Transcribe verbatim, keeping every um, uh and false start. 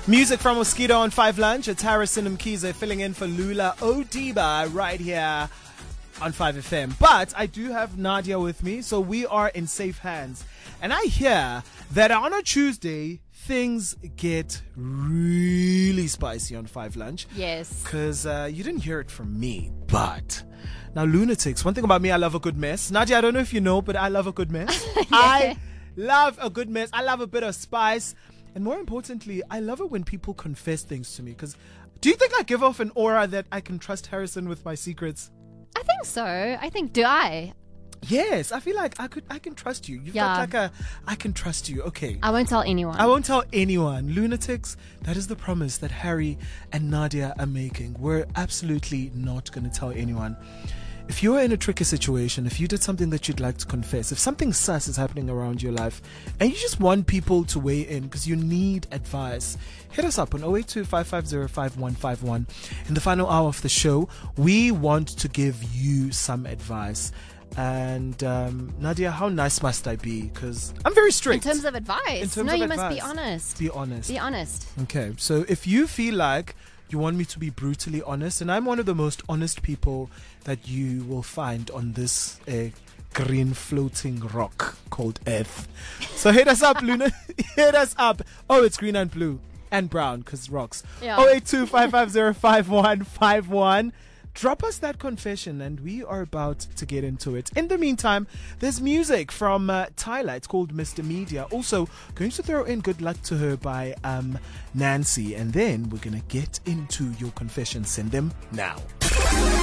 Music from Mosquito on five Lunch. It's Harrison Mkhize filling in for Lula Odiba right here on five F M. But I do have Nadia with me, so we are in safe hands. And I hear that on a Tuesday, things get really spicy on five Lunch. Yes. Because uh, you didn't hear it from me, but... Now, lunatics, one thing about me, I love a good mess. Nadia, I don't know if you know, but I love a good mess. yeah. I love a good mess. I love a bit of spice. And more importantly, I love it when people confess things to me. Because do you think I give off an aura that I can trust Harrison with my secrets? I think so. I think, do I? Yes, I feel like I could. I can trust you. You've Yeah. got like a, I can trust you. Okay. I won't tell anyone. I won't tell anyone. Lunatics, that is the promise that Harry and Nadia are making. We're absolutely not going to tell anyone. If you're in a tricky situation, if you did something that you'd like to confess, if something sus is happening around your life, and you just want people to weigh in because you need advice, hit us up on zero eight two, five five zero, five one five one. In the final hour of the show, we want to give you some advice. And um, Nadia, how nice must I be? Because I'm very strict. In terms of advice. In terms no, of you advice. must be honest. Be honest. Be honest. Okay, so if you feel like you want me to be brutally honest, and I'm one of the most honest people that you will find on this uh, green floating rock called Earth. So hit us up, Luna. Hit us up. Oh, it's green and blue and brown because rocks. Yeah. zero eight two, five five zero, five one five one. Drop us that confession and we are about to get into it. In the meantime, there's music from uh, Tyler. It's called Mister Media. Also, going to throw in Good Luck to Her by um, Nancy. And then we're going to get into your confessions. Send them now.